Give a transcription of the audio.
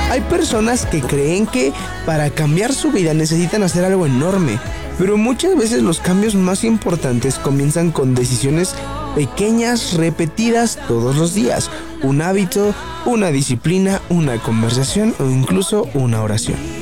Hay personas que creen que para cambiar su vida necesitan hacer algo enorme, pero muchas veces los cambios más importantes comienzan con decisiones pequeñas repetidas todos los días, un hábito, una disciplina, una conversación o incluso una oración.